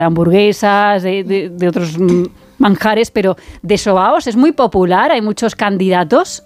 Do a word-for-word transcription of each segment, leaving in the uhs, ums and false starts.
hamburguesas, de, de, de otros manjares, pero de sobaos es muy popular, hay muchos candidatos.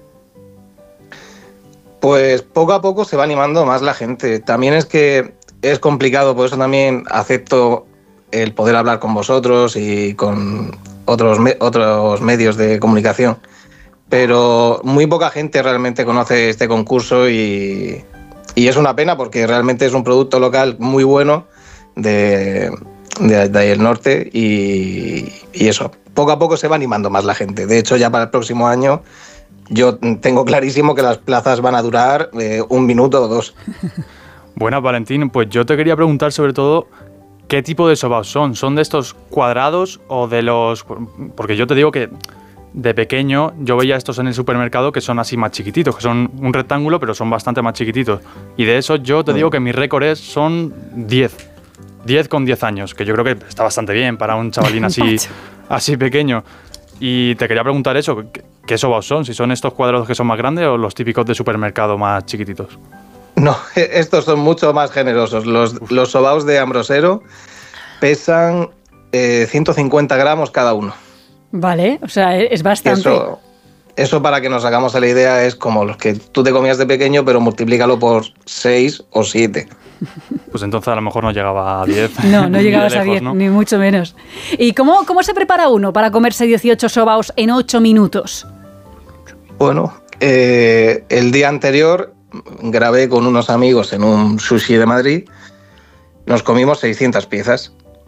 Pues poco a poco se va animando más la gente. También es que es complicado, por eso también acepto el poder hablar con vosotros y con otros, me- otros medios de comunicación. Pero muy poca gente realmente conoce este concurso y, y es una pena porque realmente es un producto local muy bueno de, de, de ahí el norte y, y eso, poco a poco se va animando más la gente. De hecho, ya para el próximo año yo tengo clarísimo que las plazas van a durar eh, un minuto o dos. Buenas, Valentín. Pues yo te quería preguntar sobre todo qué tipo de sobaos son. ¿Son de estos cuadrados o de los...? Porque yo te digo que de pequeño yo veía estos en el supermercado que son así más chiquititos, que son un rectángulo pero son bastante más chiquititos. Y de esos yo te digo que mi récord es, son diez. diez con diez años, que yo creo que está bastante bien para un chavalín así, así pequeño. Y te quería preguntar eso, ¿qué, qué sobaos son? Si son estos cuadrados que son más grandes o los típicos de supermercado más chiquititos. No, estos son mucho más generosos. Los, los sobaos de Ambrosero pesan eh, ciento cincuenta gramos cada uno. Vale, o sea, es bastante. Eso, eso para que nos hagamos a la idea es como los que tú te comías de pequeño, pero multiplícalo por seis o siete. Pues entonces a lo mejor no llegaba a diez. No, no llegabas a diez, ¿no? Ni mucho menos. ¿Y cómo, cómo se prepara uno para comerse dieciocho sobaos en ocho minutos? Bueno, eh, el día anterior grabé con unos amigos en un sushi de Madrid. Nos comimos seiscientas piezas.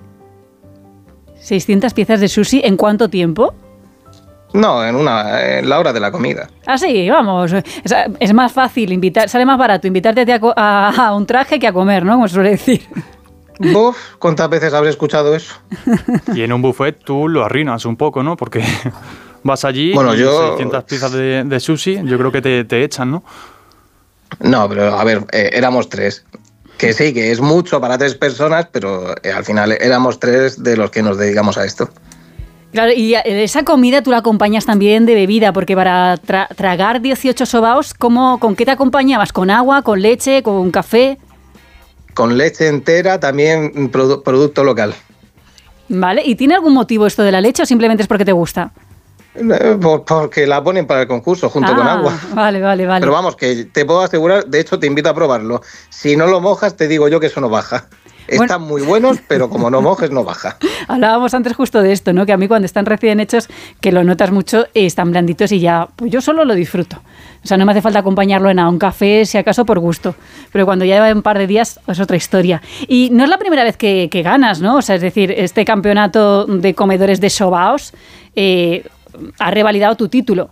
¿seiscientas piezas de sushi en cuánto tiempo? No, en, una, en la hora de la comida. Ah, sí, vamos. Es, es más fácil invitar, sale más barato invitarte a, ti a, a, a un traje que a comer, ¿no? Como se suele decir. Buf, ¿cuántas veces habré escuchado eso? Y en un buffet tú lo arruinas un poco, ¿no? Porque vas allí bueno, y yo... seiscientas piezas de, de sushi, yo creo que te, te echan, ¿no? No, pero a ver, eh, éramos tres. Que sí, que es mucho para tres personas, pero eh, al final éramos tres de los que nos dedicamos a esto. Claro, y esa comida tú la acompañas también de bebida, porque para tra- tragar dieciocho sobaos, ¿cómo, ¿con qué te acompañabas? ¿Con agua, con leche, con café? Con leche entera, también produ- producto local. Vale, ¿y tiene algún motivo esto de la leche o simplemente es porque te gusta? Eh, por- porque la ponen para el concurso junto ah, con agua. Vale, vale, vale. Pero vamos, que te puedo asegurar, de hecho te invito a probarlo. Si no lo mojas, te digo yo que eso no baja. Están bueno. muy buenos, pero como no mojes, no baja. Hablábamos antes justo de esto, ¿no? Que a mí cuando están recién hechos, que lo notas mucho, están blanditos y ya, pues yo solo lo disfruto. O sea, no me hace falta acompañarlo en a un café, si acaso por gusto. Pero cuando ya lleva un par de días, es otra historia. Y no es la primera vez que, que ganas, ¿no? O sea, es decir, este campeonato de comedores de sobaos eh, ha revalidado tu título.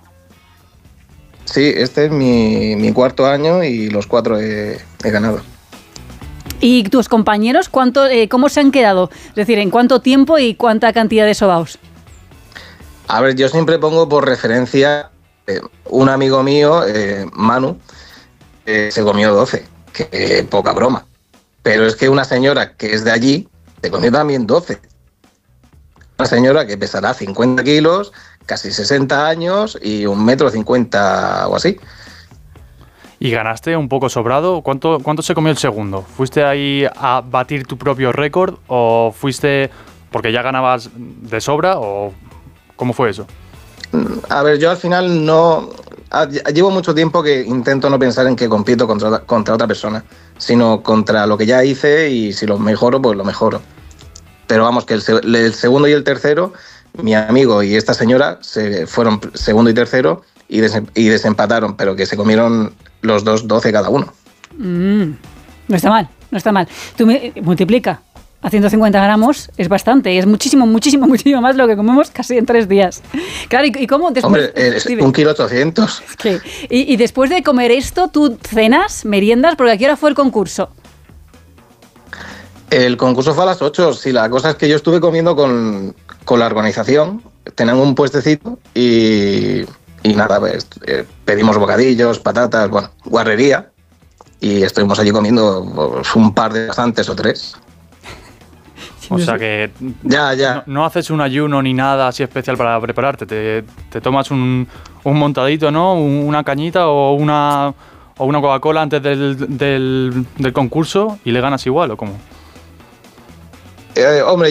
Sí, este es mi, mi cuarto año y los cuatro he, he ganado. ¿Y tus compañeros cuánto, eh, cómo se han quedado? Es decir, ¿en cuánto tiempo y cuánta cantidad de sobaos? A ver, yo siempre pongo por referencia eh, un amigo mío, eh, Manu, eh, se comió doce, que eh, poca broma. Pero es que una señora que es de allí se comió también doce. Una señora que pesará cincuenta kilos, casi sesenta años y un metro cincuenta o así. ¿Y ganaste un poco sobrado? ¿Cuánto, ¿Cuánto se comió el segundo? ¿Fuiste ahí a batir tu propio récord o fuiste porque ya ganabas de sobra o cómo fue eso? A ver, yo al final no... Llevo mucho tiempo que intento no pensar en que compito contra, contra otra persona, sino contra lo que ya hice y si lo mejoro, pues lo mejoro. Pero vamos, que el, el segundo y el tercero, mi amigo y esta señora se fueron segundo y tercero y, des, y desempataron, pero que se comieron los dos doce cada uno. Mm, no está mal, no está mal. Tú me, multiplica a ciento cincuenta gramos, es bastante, es muchísimo, muchísimo, muchísimo más lo que comemos casi en tres días. Claro, ¿y, y cómo después? Hombre, es un kilo ochocientos. Es que, y, y después de comer esto, ¿tú cenas, meriendas? Porque ¿a qué hora fue el concurso? El concurso fue a las ocho. Sí, la cosa es que yo estuve comiendo con, con la organización, tenían un puestecito y... Y nada, pues eh, pedimos bocadillos, patatas, bueno, guarrería. Y estuvimos allí comiendo pues, un par de bastantes o tres. O sea que ya, ya. No, no haces un ayuno ni nada así especial para prepararte. Te, te tomas un, un montadito, ¿no? Una cañita o una, o una Coca-Cola antes del, del, del concurso y le ganas igual, ¿o cómo? Eh, hombre,